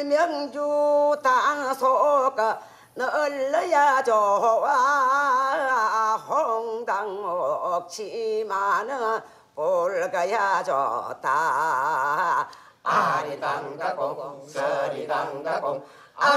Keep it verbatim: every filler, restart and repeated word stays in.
명주 단소가 널려야 좋아 홍당 먹지마는 볼가야 좋다 아리당가공 서리당가공